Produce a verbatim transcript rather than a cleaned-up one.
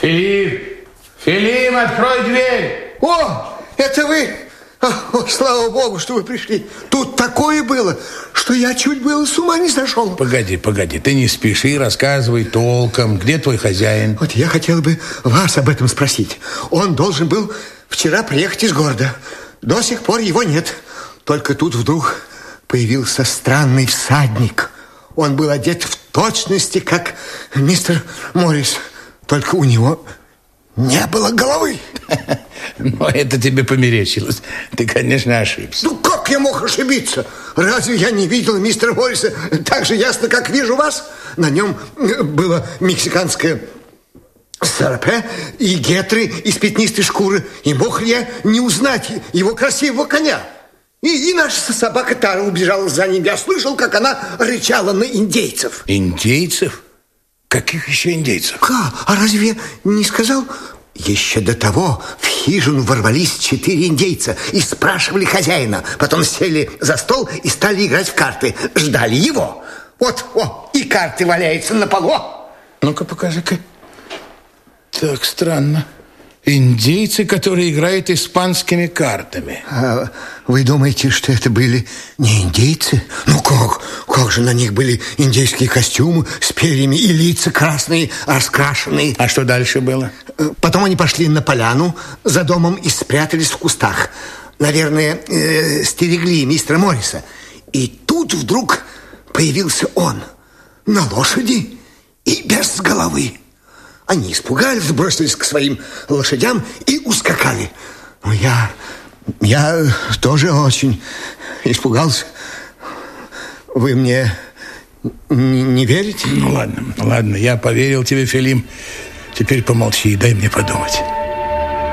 Филипп! Филипп, открой дверь! О, это вы? О, слава богу, что вы пришли. Тут такое было, что я чуть было с ума не сошел. Погоди, погоди, ты не спеши, рассказывай толком. Где твой хозяин? Вот я хотел бы вас об этом спросить. Он должен был вчера приехать из города. До сих пор его нет. Только тут вдруг появился странный всадник. Он был одет в точности, как мистер Моррис. Только у него не было головы. Но это тебе померещилось. Ты, конечно, ошибся. Ну, как я мог ошибиться? Разве я не видел мистера Морриса так же ясно, как вижу вас? На нем было мексиканское сарапе и гетры из пятнистой шкуры. И мог ли я не узнать его красивого коня? И, и наша собака Тара убежала за ним. Я слышал, как она рычала на индейцев. Индейцев? Каких еще индейцев? Как? А разве не сказал... Еще до того в хижину ворвались четыре индейца и спрашивали хозяина. Потом сели за стол и стали играть в карты. Ждали его. Вот, о, и карты валяются на полу. Ну-ка, покажи-ка. Так странно. Индейцы, которые играют испанскими картами. А вы думаете, что это были не индейцы? Ну как? Как же на них были индейские костюмы с перьями и лица красные, раскрашенные. А что дальше было? Потом они пошли на поляну за домом и спрятались в кустах. Наверное, э, стерегли мистера Морриса. И тут вдруг появился он на лошади и без головы. Они испугались, бросились к своим лошадям и ускакали. Но я, я тоже очень испугался. Вы мне не, не верите? Ну ладно, ладно, я поверил тебе, Филипп. Теперь помолчи и дай мне подумать.